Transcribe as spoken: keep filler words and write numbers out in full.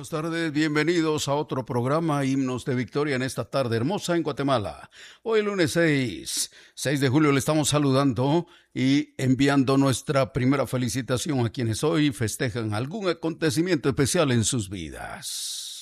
buenas tardes, bienvenidos a otro programa Himnos de Victoria en esta tarde hermosa en Guatemala. Hoy lunes seis, seis de julio le estamos saludando y enviando nuestra primera felicitación a quienes hoy festejan algún acontecimiento especial en sus vidas.